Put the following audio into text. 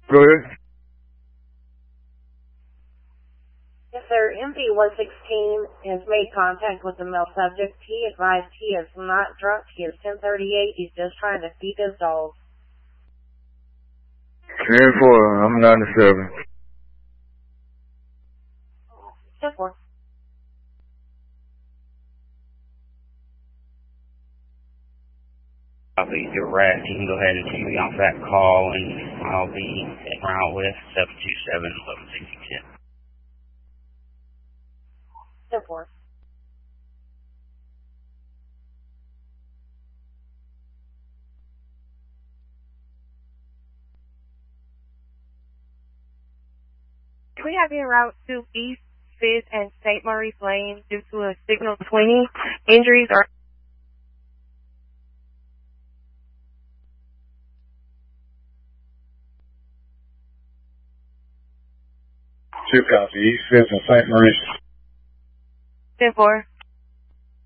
Go ahead. Yes, sir. MV-116 has made contact with the male subject. He advised he is not drunk. He is 1038. He's just trying to feed his dog. 10-4, I'm 97. 10-4. Copy, you're right. You can go ahead and take me off that call, and I'll be around with 727-1162. 10-4. We have en route to East 5th and St. Maurice Lane due to a signal swinging. Injuries are... Two copy, East 5th and St. Maurice. 10-4.